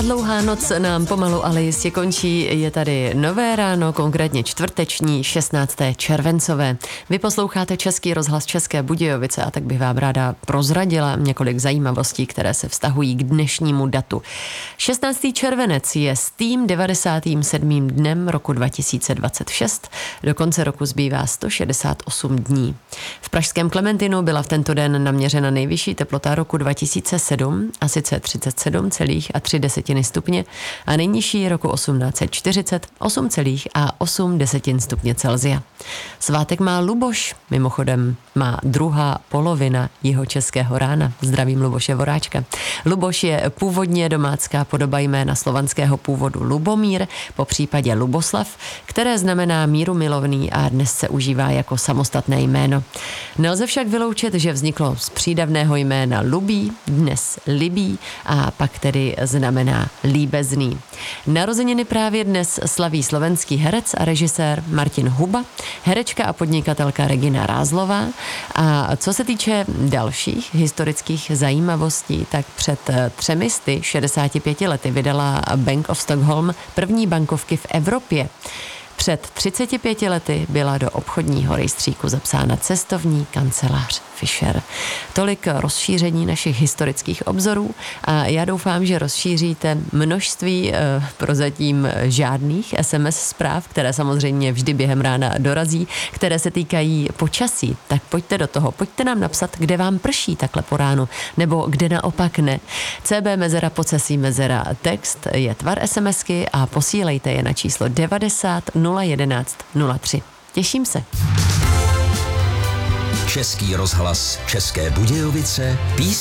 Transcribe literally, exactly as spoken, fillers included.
Dlouhá noc nám pomalu, ale jistě končí. Je tady nové ráno, konkrétně čtvrteční, šestnácté červencové. Vy posloucháte Český rozhlas České Budějovice a tak bych vám ráda prozradila několik zajímavostí, které se vztahují k dnešnímu datu. šestnáctý červenec je stým devadesátým sedmým dnem roku dva tisíce dvacet šest. Do konce roku zbývá sto šedesát osm dní. V pražském Klementinu byla v tento den naměřena nejvyšší teplota roku dva tisíce sedm, a sice třicet sedm celá tři stupně a nejnižší roku osmnáct set čtyřicet osm celá osm stupně Celsia. Svátek má Luboš, mimochodem má druhá polovina jihočeského rána. Zdravím Luboše Voráčka. Luboš je původně domácká podoba jména slovanského původu Lubomír, po případě Luboslav, které znamená míru milovný a dnes se užívá jako samostatné jméno. Nelze však vyloučit, že vzniklo z přídavného jména Lubý, dnes Libý a pak tedy znamená líbezný. Narozeniny právě dnes slaví slovenský herec a režisér Martin Huba, herečka a podnikatelka Regina Rázlová. A co se týče dalších historických zajímavostí, tak před třemi sty šedesáti pěti lety vydala Bank of Stockholm první bankovky v Evropě. Před třiceti pěti lety byla do obchodního rejstříku zapsána cestovní kancelář Fischer. Tolik rozšíření našich historických obzorů a já doufám, že rozšíříte množství e, prozatím žádných es em es zpráv, které samozřejmě vždy během rána dorazí, které se týkají počasí. Tak pojďte do toho, pojďte nám napsat, kde vám prší takhle po ránu, nebo kde naopak ne. cé bé mezera pocesí mezera text je tvar SMSky a posílejte je na číslo devadesát nula jedenáct nula tři. Těším se. Český rozhlas České Budějovice, písničky.